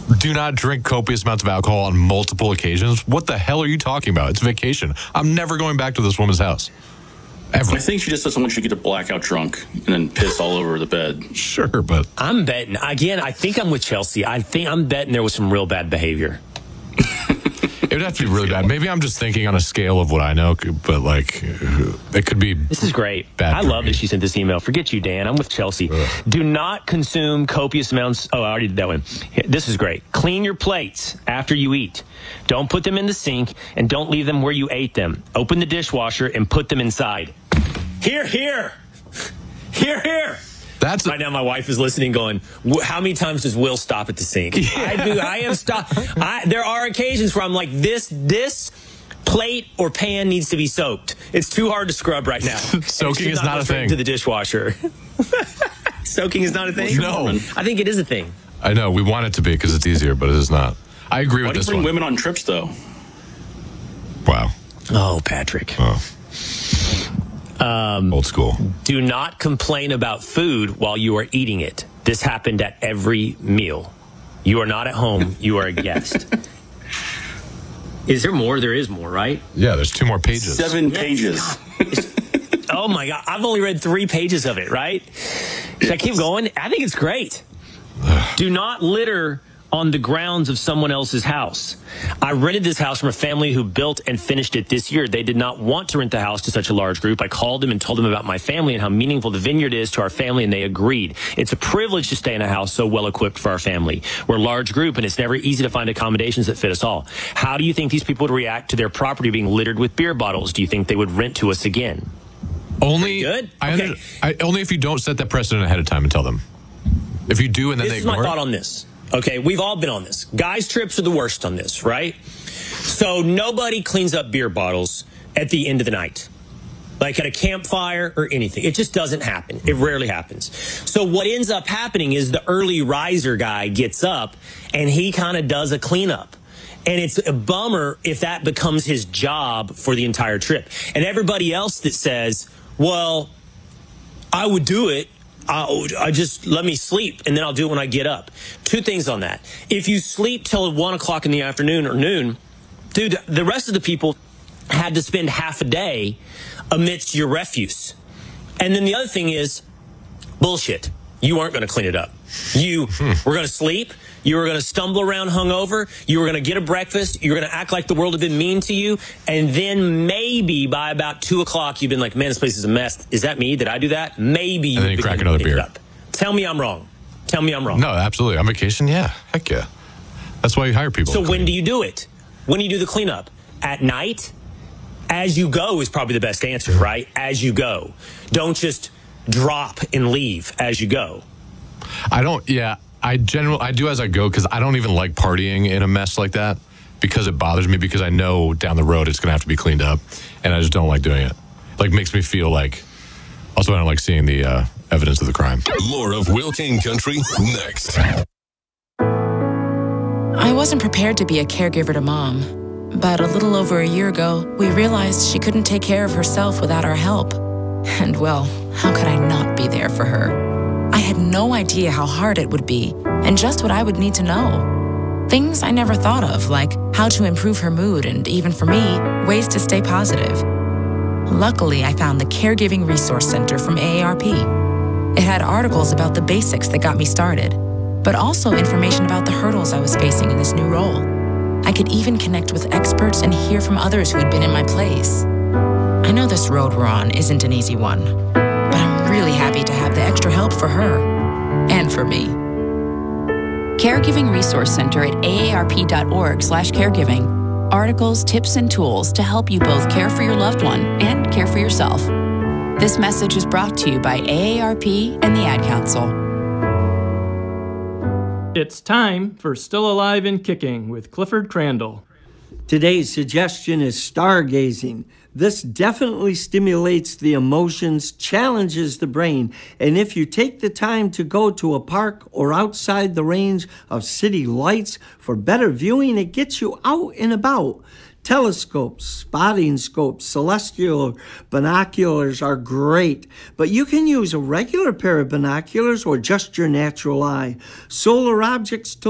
Do not drink copious amounts of alcohol on multiple occasions. What the hell are you talking about? It's vacation. I'm never going back to this woman's house. Ever. I think she just doesn't want you to get blackout drunk and then piss all over the bed. Sure, but I'm betting. Again, I think I'm with Chelsea. I think I'm betting there was some real bad behavior. it would have to be really bad. Maybe I'm just thinking on a scale of what I know, but like it could be. This is great. Bad I love that she sent this email. Forget you, Dan. I'm with Chelsea. Ugh. Do not consume copious amounts. Oh, I already did that one. This is great. Clean your plates after you eat. Don't put them in the sink and don't leave them where you ate them. Open the dishwasher and put them inside. Here, here. Here, here. That's right now. My wife is listening, going, "How many times does Will stop at the sink?" Yeah. I have stopped. There are occasions where I'm like, "This plate or pan needs to be soaked. It's too hard to scrub right now." Soaking is not a thing. To the dishwasher. Soaking is not a thing. No, I think it is a thing. I know we want it to be because it's easier, but it is not. I agree with this one. Why do you bring women on trips though? Wow. Oh, Patrick. Oh. Old school. Do not complain about food while you are eating it. This happened at every meal. You are not at home. You are a guest. Is there more? There is more, right? Yeah, there's 2 more pages. 7 pages. Oh, my God. I've only read 3 pages of it, right? Should I keep going? I think it's great. Do not litter on the grounds of someone else's house. I rented this house from a family who built and finished it this year. They did not want to rent the house to such a large group. I called them and told them about my family and how meaningful the vineyard is to our family, and they agreed. It's a privilege to stay in a house so well equipped for our family. We're a large group, and it's never easy to find accommodations that fit us all. How do you think these people would react to their property being littered with beer bottles? Do you think they would rent to us again? Only good. Only if you don't set that precedent ahead of time and tell them. If you do and then they ignore it. This is my thought on this. Okay, we've all been on this. Guys' trips are the worst on this, right? So nobody cleans up beer bottles at the end of the night, like at a campfire or anything. It just doesn't happen. It rarely happens. So what ends up happening is the early riser guy gets up and he kind of does a cleanup. And it's a bummer if that becomes his job for the entire trip. And everybody else that says, well, I would do it. I just let me sleep and then I'll do it when I get up. 2 things on that. If you sleep till 1 o'clock in the afternoon or noon, dude, the rest of the people had to spend half a day amidst your refuse. And then the other thing is bullshit. You aren't going to clean it up. You were going to sleep. You were going to stumble around hungover. You were going to get a breakfast. You were going to act like the world had been mean to you. And then maybe by about 2 o'clock, you've been like, man, this place is a mess. Is that me? Did I do that? Maybe you. And then you crack another beer. Tell me I'm wrong. Tell me I'm wrong. No, absolutely. On vacation, yeah. Heck yeah. That's why you hire people. So when do you do it? When do you do the cleanup? At night? As you go is probably the best answer, right? As you go. Don't just drop and leave as you go. I do as I go because I don't even like partying in a mess like that because it bothers me because I know down the road it's going to have to be cleaned up and I just don't like doing it. Like makes me feel like, also I don't like seeing the evidence of the crime. More of Will King Country next. I wasn't prepared to be a caregiver to Mom, but a little over a year ago, we realized she couldn't take care of herself without our help. And well, how could I not be there for her? I had no idea how hard it would be and just what I would need to know. Things I never thought of, like how to improve her mood and, even for me, ways to stay positive. Luckily, I found the Caregiving Resource Center from AARP. It had articles about the basics that got me started, but also information about the hurdles I was facing in this new role. I could even connect with experts and hear from others who had been in my place. I know this road we're on isn't an easy one, but I'm really happy to have the extra help for her and for me. Caregiving Resource Center at aarp.org/caregiving. Articles, tips, and tools to help you both care for your loved one and care for yourself. This message is brought to you by AARP and the Ad Council. It's time for Still Alive and Kicking with Clifford Crandall. Today's suggestion is stargazing. This definitely stimulates the emotions, challenges the brain, and if you take the time to go to a park or outside the range of city lights for better viewing, it gets you out and about. Telescopes, spotting scopes, celestial binoculars are great, but you can use a regular pair of binoculars or just your natural eye. Solar objects to